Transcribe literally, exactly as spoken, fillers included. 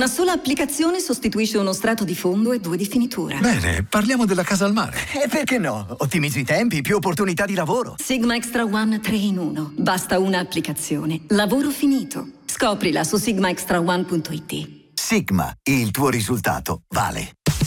Una sola applicazione sostituisce uno strato di fondo e due di finitura. Bene, parliamo della casa al mare. E perché no? Ottimizzo i tempi, più opportunità di lavoro. Sigma Extra One tre in uno. Basta una applicazione. Lavoro finito. Scoprila su sigma extra one punto it. Sigma, il tuo risultato vale.